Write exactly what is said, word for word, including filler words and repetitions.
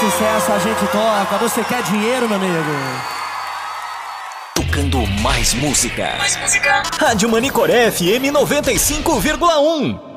sucesso a gente toca. Você quer dinheiro, meu amigo? Tocando mais música. Mais música. Rádio Manicoré F M noventa e cinco vírgula um.